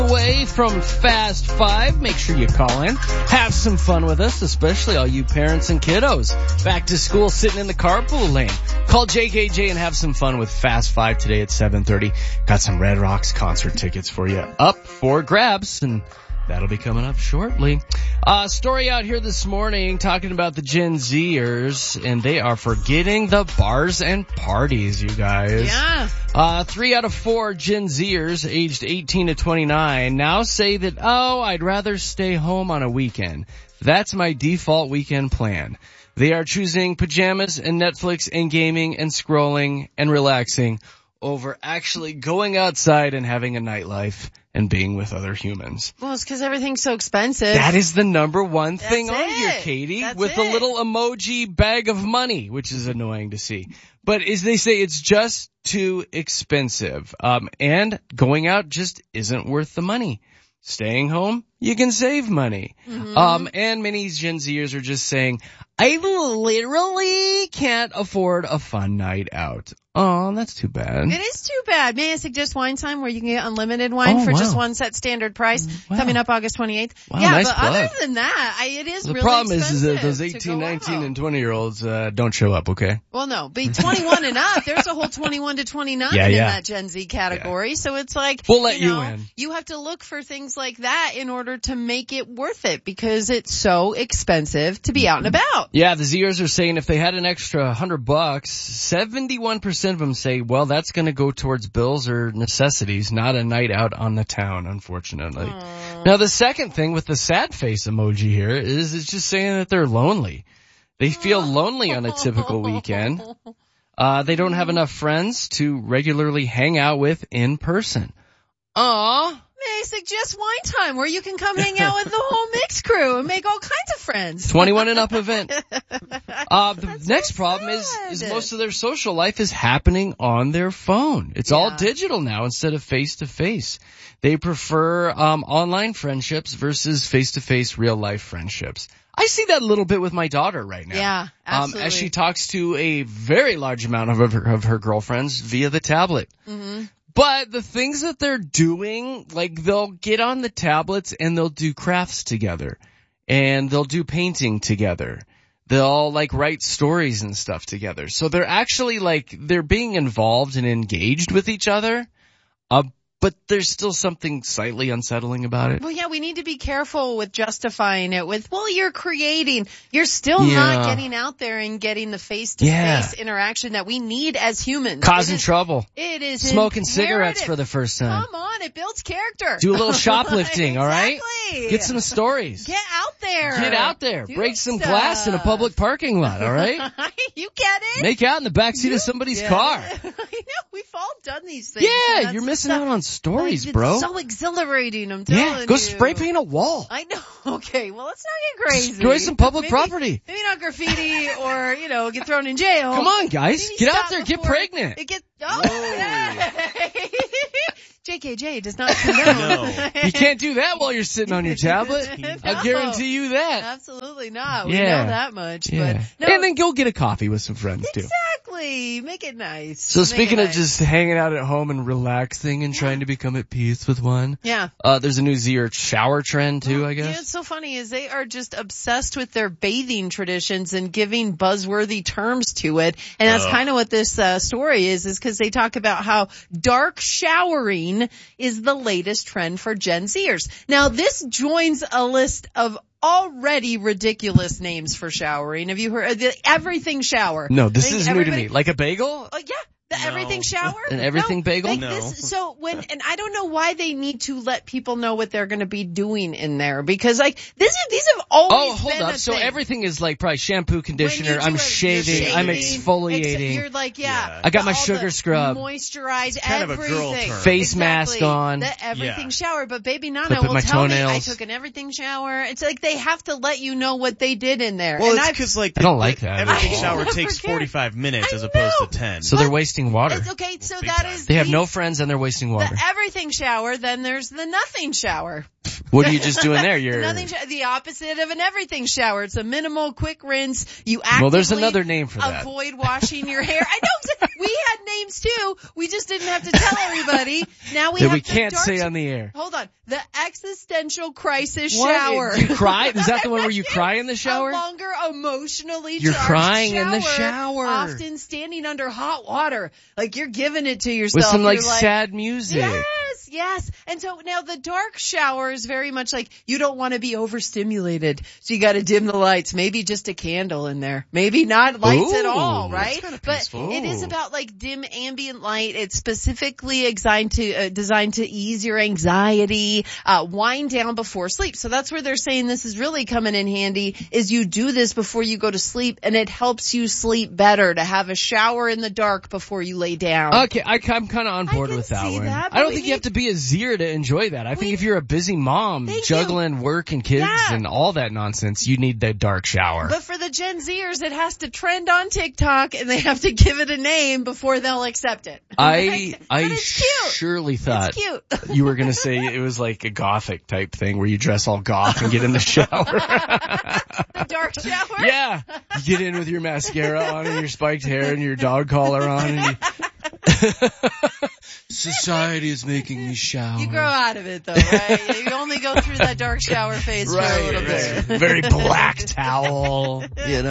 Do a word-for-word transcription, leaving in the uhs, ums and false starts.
Away from Fast Five. Make sure you call in. Have some fun with us, especially all you parents and kiddos. Back to school sitting in the carpool lane. Call J K J and have some fun with Fast Five today at seven thirty. Got some Red Rocks concert tickets for you up for grabs, and that'll be coming up shortly. Uh, story out here this morning talking about the Gen Zers, and they are forgetting the bars and parties, you guys. Yeah. Uh, three out of four Gen Zers aged eighteen to twenty-nine now say that, oh, I'd rather stay home on a weekend. That's my default weekend plan. They are choosing pajamas and Netflix and gaming and scrolling and relaxing over actually going outside and having a nightlife and being with other humans. Well, it's because everything's so expensive. That is the number one thing That's on it. here, Katie, That's with it. the little emoji bag of money, which is annoying to see. But as they say, it's just too expensive. Um, and going out just isn't worth the money. Staying home, you can save money. Mm-hmm. Um, and many Gen Zers are just saying, I literally can't afford a fun night out. Oh, that's too bad. It is too bad. May I suggest Wine Time, where you can get unlimited wine oh, for wow. just one set standard price, wow. coming up August twenty-eighth. Wow, yeah, nice but plug. other than that, I, it is the really problem expensive is, is that those to eighteen, go nineteen, out. and twenty year olds uh, don't show up, okay? Well, no, but twenty-one and up, there's a whole twenty-one to twenty-nine yeah, in yeah. that Gen Z category. Yeah. So it's like, we'll let you, know, you in. You have to look for things like that in order to make it worth it, because it's so expensive to be out and about. Yeah, the Zers are saying if they had an extra hundred bucks, seventy-one percent of them say, well, that's going to go towards bills or necessities, not a night out on the town, unfortunately. Aww. Now, the second thing with the sad face emoji here is it's just saying that they're lonely. They feel lonely on a typical weekend. Uh, they don't have enough friends to regularly hang out with in person. Aww. May I suggest Wine Time, where you can come hang out with the whole mix crew and make all kinds of friends. twenty-one and up event. Uh, the That's next so problem is, sad. is most of their social life is happening on their phone. It's Yeah. all digital now instead of face to face. They prefer, um, online friendships versus face to face real life friendships. I see that a little bit with my daughter right now. Yeah, absolutely. Um, as she talks to a very large amount of her, of her girlfriends via the tablet. Mm-hmm. But the things that they're doing, like they'll get on the tablets and they'll do crafts together. And they'll do painting together. They'll like write stories and stuff together. So they're actually like, they're being involved and engaged with each other. Uh, but there's still something slightly unsettling about it. Well, yeah, we need to be careful with justifying it with, well, you're creating. You're still Yeah. not getting out there and getting the face-to-face Yeah. interaction that we need as humans. Causing It is- trouble. It is Smoking imperative. cigarettes for the first time. Come on, it builds character. Do a little shoplifting, all right? Exactly. Get some stories. Get out there. Get out there. Do Break some stuff. glass in a public parking lot, all right? You get it? Make out in the backseat You of somebody's get car. it. I know, we've all done these things. and Yeah, that's you're the missing stuff. out on stories, Like, bro. It's so exhilarating, I'm telling you. Yeah, go spray paint a wall. I know. Okay, well, let's not get crazy. Destroy some public maybe, property. Maybe not graffiti or, you know, get thrown in jail. Come on, guys. Maybe Get out stop there. Get before pregnant. It gets, oh, J K J does not condone. No. You can't do that while you're sitting on your tablet. No. I guarantee you that. Absolutely not. We Yeah. know that much. Yeah. But no, And then go get a coffee with some friends, too. exactly. Make it nice. So Make speaking it of nice. just hanging out at home and relaxing and trying to become at peace with one, Yeah. uh, there's a new Zer shower trend, too, I You know, guess. what's so funny is they are just obsessed with their bathing traditions and giving buzzworthy terms to it. And that's Oh. kind of what this uh, story is, is because they talk about how dark showering is the latest trend for Gen Zers. Now, this joins a list of already ridiculous names for showering. Have you heard the everything shower? No, I this think is new to everybody- me. Like a bagel? Oh, yeah. The No. everything shower? An everything no, bagel? Like No. This, so when, and I don't know why they need to let people know what they're going to be doing in there, because like, this is, these have always Oh, hold been up. a So thing. everything is like probably shampoo, When you conditioner, do I'm it, shaving, you're I'm shaving, exfoliating. ex- You're like, yeah. Yeah. I got my all sugar the scrub. Moisturize, kind of a everything. girl term. Face Exactly. mask on. The everything Yeah. shower. But baby Nana Clip at will my tell me I toenails. took an everything shower. It's like they have to let you know what they did in there. Well, and it's I've- because like I don't like that. everything I shower never takes cared. forty-five minutes I as opposed know. to ten. So they're wasting water. It's okay, so Big that time. is They have the- no friends and they're wasting water. The everything shower, then there's the nothing shower. What are you just doing there? The You're nothing sh- the opposite of an everything shower. It's a minimal, quick rinse. You actively Well, there's another name for that. avoid washing your hair. I know. we had names too. We just didn't have to tell everybody. Now we that have we the can't dark say sh- on the air. Hold on. The existential crisis What? shower. You cry? Is that the one where you cry in the shower? A longer emotionally You're charged crying shower, in the shower. often standing under hot water. Like you're giving it to yourself. With some like, You're like sad music. Yes, yes. And so now the dark shower is very much like you don't want to be overstimulated. So you got to dim the lights. Maybe just a candle in there. Maybe not lights Ooh, at all, right? That's But peaceful. it is about like dim ambient light. It's specifically designed to uh, designed to ease your anxiety, uh wind down before sleep. So that's where they're saying this is really coming in handy is you do this before you go to sleep and it helps you sleep better to have a shower in the dark before you lay down. Okay, I, I'm kind of on board can with that see one. that, I don't but think we you have to be a Zier to enjoy that. I think We- if you're a busy mom Thank juggling work and kids Yeah. and all that nonsense, you need that dark shower. But for the Gen Zers, it has to trend on TikTok and they have to give it a name before they'll accept it. I But I it's cute. surely thought It's cute. you were going to say it was like a gothic type thing where you dress all goth and get in the shower. The dark shower? Yeah. You get in with your mascara on and your spiked hair and your dog collar on and you... Society is making me shower. You grow out of it though, right? You only go through that dark shower phase for a Right, little right. bit. Very black towel, you know.